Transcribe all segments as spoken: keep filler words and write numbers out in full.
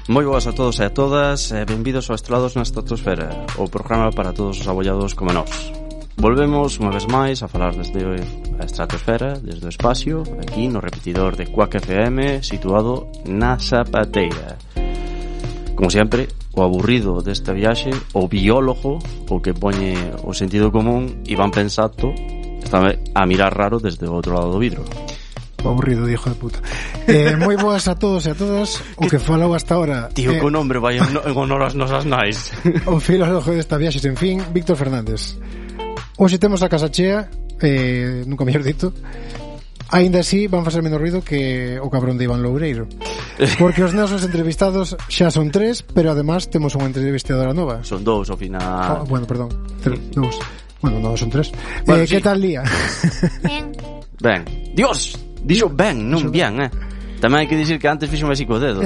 Moi boas a todos e a todas e benvidos ao Estrelados na Estratosfera, o programa para todos os abollados como nós. Volvemos unha vez máis a falar desde a Estratosfera, desde o espacio, aquí no repetidor de Quack F M, situado na Zapateira. Como sempre, o aburrido desta viaxe, o biólogo, o que poñe o sentido común, Iván Pensato, está a mirar raro desde o outro lado do vidro. O aburrido, hijo de puta. Eh, moi boas a todos e a todas. O que falou hasta ahora, tío, eh, con nombre vai en honor ás nosas nais. O filólogo desta viaxe sen fin, Víctor Fernández. Hoxe temos a casa chea, eh, nunca mellor dito. Ainda así van facer menos ruido que o cabrón de Iván Loureiro, porque os nosos entrevistados xa son tres, pero además temos unha entrevistadora nova. Son dous ao final. Oh, bueno, perdón, tres, dous. Bueno, non son tres. Bueno, eh, sí. Que tal, Lía? Ben. Ben. Dios, dixo ben, non bien, eh. Tamén hai que dicir que antes fixo así co dedo.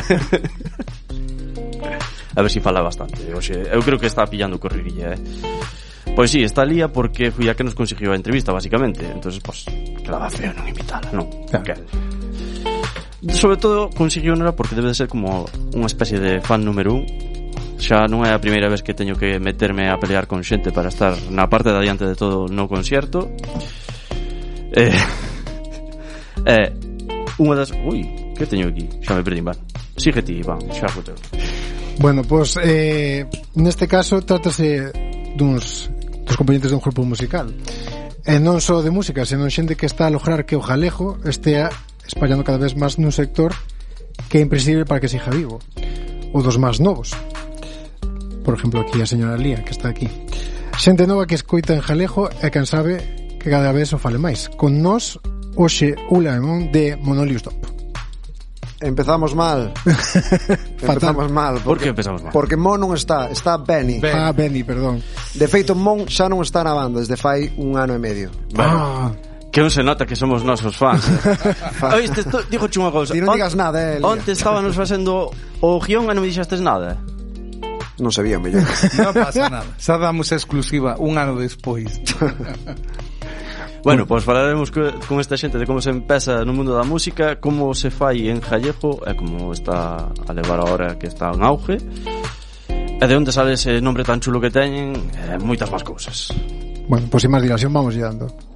A ver si fala bastante. Oxe, eu creo que está pillando correrilla, eh. Pois sí, está Lía porque fui a que nos conseguiu a entrevista, basicamente. Entonces, pues, quedaba feo non invitala, non? Claro. Sobre todo conseguiu nela porque debe de ser como unha especie de fan número un. Xa non é a primeira vez que teño que meterme a pelear con xente para estar na parte de adiante de todo no concierto. Eh, eh, unha das... Ui, que teño aquí? Xa me perdi, Iván. Sigue ti, Iván, xa foteu. Bueno, pois, pues, eh, neste caso trátase duns dos componentes dun grupo musical. E non só de música, senón xente que está a lograr que o galego estea espallando cada vez máis nun sector que é imprescindible para que siga vivo. O dos máis novos. Por exemplo, aquí a señora Lía, que está aquí. Xente nova que escoita en galego e quen sabe que cada vez o fale máis. Con nós, hoxe, Ula e Mon de Monolius Top. Empezamos mal. Empezamos mal. Por que empezamos mal? Porque Mon non está, está Benny. Ben. Ah, Benny, perdón. De feito, Mon xa non está na banda desde fai un ano e medio. Ah, que non se nota que somos nosos fans. Oíste, digo unha cousa. Ti non digas nada, eh, Lía. Onte estábamos facendo o guión e non me dixestes nada. Non sabía mellor. Non pasa nada. Xa damos exclusiva un ano despois. Bueno, pois pues falaremos co, con esta xente de como se empeza no mundo da música, como se fai en gallego e como está a levar ahora que está en auge, e de onde sale ese nombre tan chulo que teñen, e moitas máis cousas. bueno, pois pues, sin máis dilación vamos lle dando.